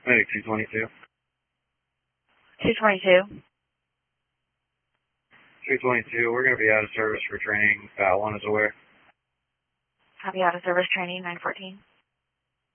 Maybe 222. 222. 222, we're going to be out of service for training. 1 is aware. Copy, out of service training, 914.